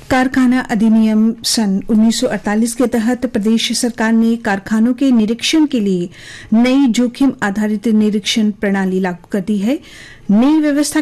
कारखाना अधिनियम सन 1948 के तहत प्रदेश सरकार ने कारखानों के निरीक्षण के लिए नई जोखिम आधारित निरीक्षण प्रणाली लागू कर दी है। नई व्यवस्था